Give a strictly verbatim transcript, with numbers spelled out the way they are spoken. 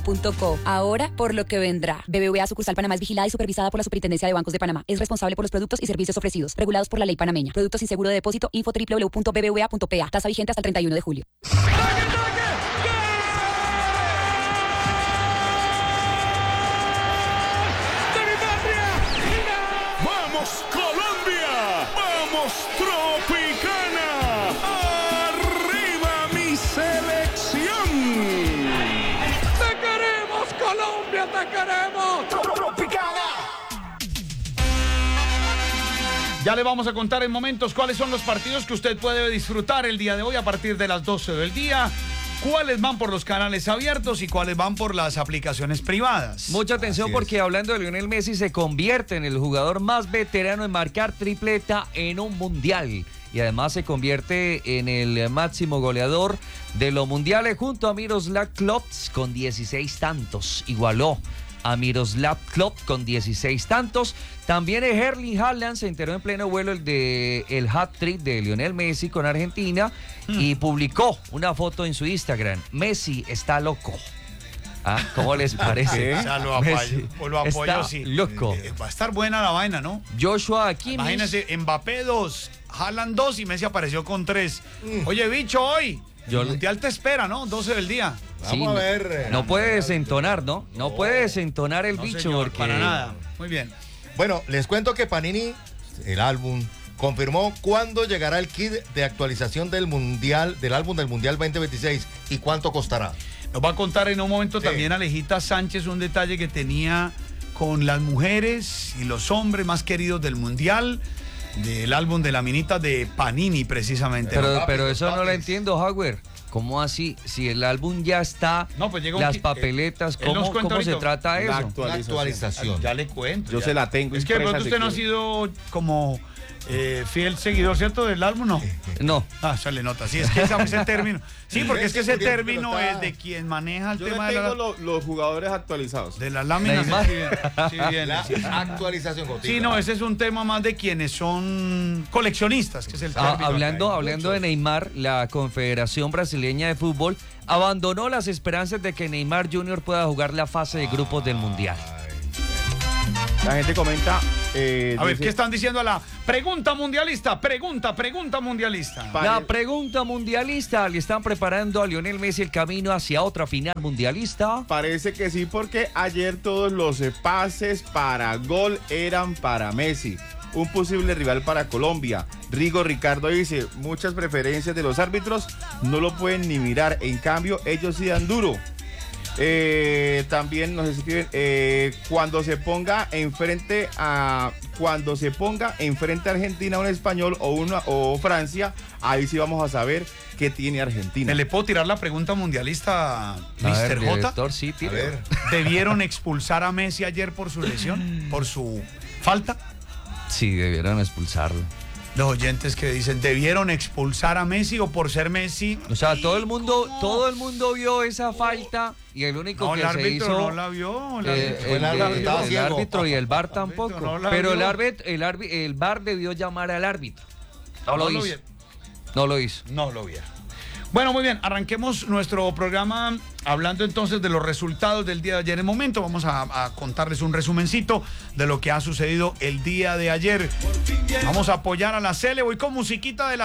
punto co. Ahora, por lo que vendrá. B B V A Sucursal Panamá es vigilada y supervisada por la Superintendencia de Bancos de Panamá. Es responsable por los productos y servicios ofrecidos, regulados por la ley panameña. Productos sin seguro de depósito. Info doble u doble u doble u punto b b v a punto p a. Tasa vigente hasta el treinta y uno de julio. Colombia, vamos Tropicana, arriba mi selección. Te queremos Colombia, te queremos Tropicana. Ya le vamos a contar en momentos cuáles son los partidos que usted puede disfrutar el día de hoy a partir de las doce del día. ¿Cuáles van por los canales abiertos y cuáles van por las aplicaciones privadas? Mucha atención porque hablando de Lionel Messi se convierte en el jugador más veterano en marcar tripleta en un mundial y además se convierte en el máximo goleador de los mundiales junto a Miroslav Klose con dieciséis tantos. Igualó a Miroslav Klose con dieciséis tantos. También Erling Haaland se enteró en pleno vuelo el de el hat-trick de Lionel Messi con Argentina hmm. y publicó una foto en su Instagram. Messi está loco. ¿Ah? ¿Cómo les parece? O sea, lo apoyo, o lo apoyo está sí. loco. Eh, va a estar buena la vaina, ¿no? Joshua Kimmich. Imagínense, Mbappé dos, Haaland dos y Messi apareció con tres. Mm. Oye, bicho, hoy Yo el Mundial te espera, ¿no? doce del día. Sí, Vamos a ver. No, no puede desentonar, ¿no? No, no puede desentonar el no, bicho. Señor, porque... para nada. Muy bien. Bueno, les cuento que Panini, el álbum, confirmó cuándo llegará el kit de actualización del mundial, del álbum del Mundial veinte veintiséis y cuánto costará. Nos va a contar en un momento sí. también Alejita Sánchez un detalle que tenía con las mujeres y los hombres más queridos del mundial, del álbum de la minita de Panini precisamente. Pero, ¿no? pero eso no lo entiendo, Howard. ¿Cómo así? Si el álbum ya está, no, pues llega las un, papeletas, eh, ¿cómo, ¿cómo se trata eso? La actualización. actualización. Ya le cuento. Yo ya. se la tengo. Es que de pronto usted no ha sido como eh, fiel seguidor, ¿cierto? Del álbum, ¿no? No. Ah, ya le nota. Sí, es que ese, ese término. Sí, porque es que ese término es de quien maneja el Yo tema le tengo de la, lo, los jugadores actualizados. de las láminas. Sí, bien, sí, bien, la sí. actualización continua. Sí, no, ese es un tema más de quienes son coleccionistas, que es el término. Ah, hablando acá. hablando de Neymar, la Confederación Brasileña de Fútbol abandonó las esperanzas de que Neymar junior pueda jugar la fase de grupos del Mundial. La gente comenta... Eh, a ver, dice, ¿qué están diciendo a la pregunta mundialista? Pregunta, pregunta mundialista. La pregunta mundialista, ¿le están preparando a Lionel Messi el camino hacia otra final mundialista? Parece que sí, porque ayer todos los pases para gol eran para Messi, un posible rival para Colombia. Rigo Ricardo dice, muchas preferencias de los árbitros no lo pueden ni mirar, en cambio ellos sí dan duro. Eh, también nos escriben eh, cuando se ponga enfrente a cuando se ponga enfrente a Argentina un español o una o Francia, ahí sí vamos a saber qué tiene Argentina. ¿Le puedo tirar la pregunta mundialista, mister J? Director, sí, a ver. ¿Debieron expulsar a Messi ayer por su lesión? ¿Por su falta? Sí, debieron expulsarlo. Los oyentes que dicen, ¿debieron expulsar a Messi o por ser Messi? O sea, todo el mundo, todo el mundo vio esa falta y el único no, que el se árbitro hizo, no la vio. El, eh, árbitro, el, el, el, estaba el ciego. árbitro y el V A R tampoco. No la pero vio. el árbitro, el árbitro, el V A R debió llamar al árbitro. No, no lo lo hizo. vieron. No lo hizo. No lo vieron. Bueno, muy bien, arranquemos nuestro programa hablando entonces de los resultados del día de ayer. En el momento vamos a, a contarles un resumencito de lo que ha sucedido el día de ayer. Vamos a apoyar a la Sele. Voy con musiquita de la